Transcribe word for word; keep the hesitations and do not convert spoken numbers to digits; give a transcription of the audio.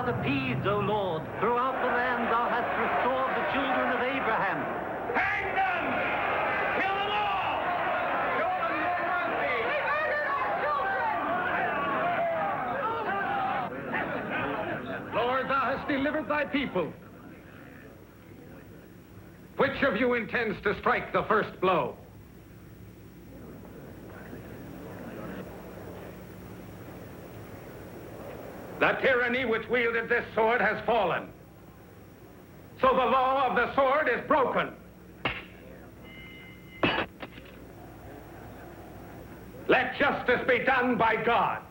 appeased, O Lord. Throughout the land thou hast restored the children of Abraham. Hang them! Kill them all! Show them no mercy! They murdered our children! Lord, thou hast delivered thy people. Which of you intends to strike the first blow? The tyranny which wielded this sword has fallen. So the law of the sword is broken. Let justice be done by God.